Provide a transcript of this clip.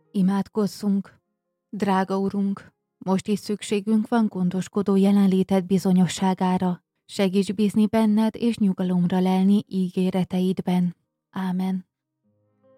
Imádkozzunk! Drága Urunk, most is szükségünk van gondoskodó jelenléted bizonyosságára. Segíts bízni benned és nyugalomra lelni ígéreteidben. Ámen.